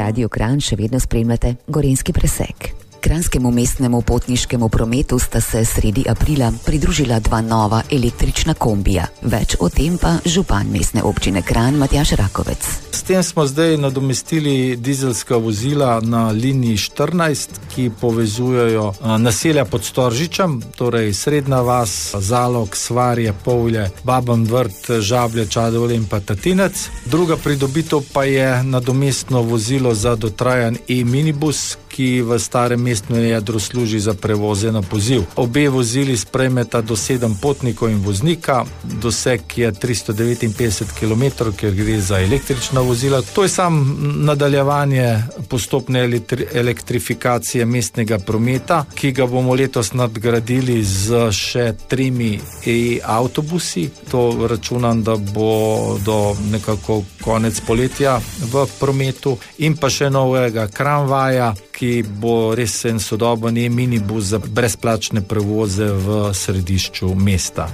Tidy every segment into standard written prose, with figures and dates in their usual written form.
Radiu Kranj še vedno spremljate Gorenjski presek. Kranjskemu mestnemu potniškemu prometu sta se sredi aprila pridružila 2 nova električna kombija. Več o tem pa župan mestne občine Kranj Matjaž Rakovec. S tem smo zdaj nadomestili dizelska vozila na liniji 14, ki povezujejo naselja pod Storžičem, torej Srednja vas, Zalog, Svarje, Povlje, Babin Vrt, Žablje, Čadovolje in pa Tatinec. Druga pridobitev pa je nadomestno vozilo za dotrajan e-minibus, ki v starem mestnem jedru služi za prevoze na poziv. Obe vozili sprejmeta do 7 potnikov in voznika, doseg je 359 km, ker gre za električna vozila. To je sam nadaljevanje postopne elektrifikacije mestnega prometa, ki ga bomo letos nadgradili z še 3 e-avtobusi. To računam, da bo do nekako konec poletja v prometu, in pa še novega tramvaja, ki bo res en sodoben e-minibus za brezplačne prevoze v središču mesta.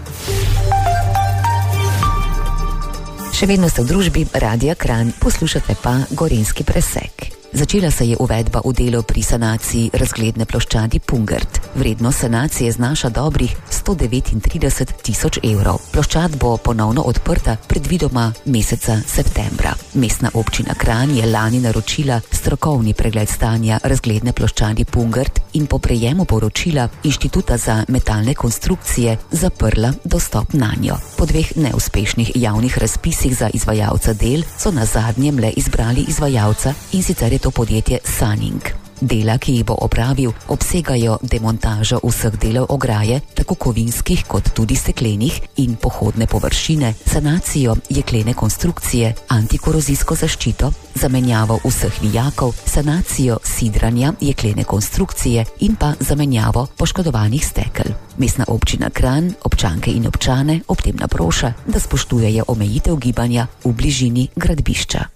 Še vedno ste v družbi Radia Kranj, poslušate pa Gorenjski presek. Začela se je uvedba v delo pri sanaciji razgledne ploščadi Pungrt. Vrednost sanacije znaša dobrih 139 tisoč evrov. Ploščad bo ponovno odprta predvidoma meseca septembra. Mestna občina Kranj je lani naročila strokovni pregled stanja razgledne ploščadi Pungrt in po prejemu poročila Inštituta za metalne konstrukcije zaprla dostop nanjo. Po 2 neuspešnih javnih razpisih za izvajalca del so na zadnjem le izbrali izvajalca, in sicer je to podjetje Saning. Dela, ki jih bo opravil, obsegajo demontažo vseh delov ograje, tako kovinskih kot tudi steklenih, in pohodne površine, sanacijo jeklene konstrukcije, antikorozijsko zaščito, zamenjavo vseh vijakov, sanacijo sidranja jeklene konstrukcije in pa zamenjavo poškodovanih stekel. Mestna občina Kranj občanke in občane ob tem naproša, da spoštujejo omejitev gibanja v bližini gradbišča.